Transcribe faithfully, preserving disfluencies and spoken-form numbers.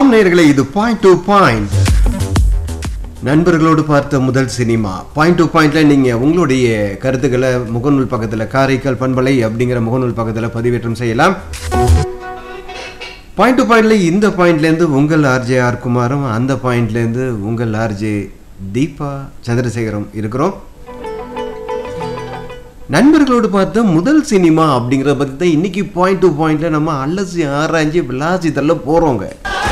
ஆம் நேயர்களே, இது பாயிண்ட் டு பாயிண்ட் நண்பர்களோடு பார்த்த முதல் சினிமா. பாயிண்ட் டு பாயிண்ட்ல நீங்க உங்களுடைய கருத்துக்களை முகநூல் பக்கத்துல காரைக்கால் பண்பலை அப்படிங்கிற முகநூல் பக்கத்துல பதிவேற்றம் செய்யலாம். பாயிண்ட் டு பாயிண்ட்ல இந்த பாயிண்ட்ல இருந்து உங்கள் ஆர்ஜே ஆர் குமாரும், அந்த பாயிண்ட்ல இருந்து உங்கள் ஆர்ஜே தீபா சந்திரசேகரம் இருக்கிறோம். நண்பர்களோடு பார்த்த முதல் சினிமா அப்படிங்கிறத பத்தி தான் இன்னைக்கு பாயிண்ட் டு பாயிண்ட்ல நம்ம அலசி ஆராய்ச்சி விளாசி தள்ள போறோங்க.